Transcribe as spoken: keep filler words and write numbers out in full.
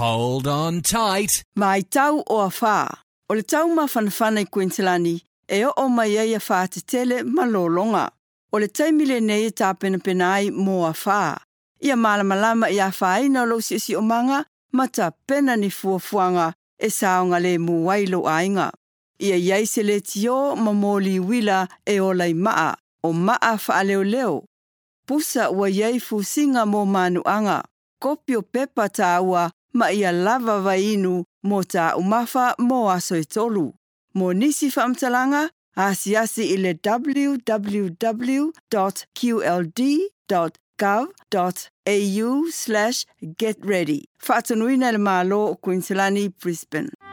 Hold on tight. Mai tau o a whā. O le tau mawhanawhana i Queenslandi, e o o mai ei a whā te tele malolonga. O le taimile nei e tā pena pena ai mō a whā. Ia malamalama i a whaina lo si si o manga, ma tā pena ni fuafuanga e saonga le mu wailo ainga. Ia iai se le tio ma mōli wila e o lai maa, o maa wha leo leo. Pusa ua iai fusinga mō manuanga, kopio pepa tā ua ma ia lava vainu mō tā umafa mō aso e tolu. Mō nisi whaamtalanga, asi asi i le w w w dot q l d dot gov dot a u slash get ready. Whaatanuina le malo o Queenslandi, Brisbane.